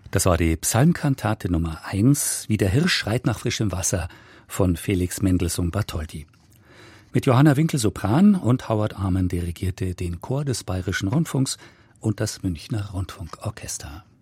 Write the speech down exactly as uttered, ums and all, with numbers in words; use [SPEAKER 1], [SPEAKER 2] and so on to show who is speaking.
[SPEAKER 1] Das war die Psalmkantate Nummer eins, Wie der Hirsch schreit nach frischem Wasser von Felix Mendelssohn Bartholdy. Mit Johanna Winkel Sopran und Howard Arman dirigierte den Chor des Bayerischen Rundfunks und das Münchner Rundfunkorchester.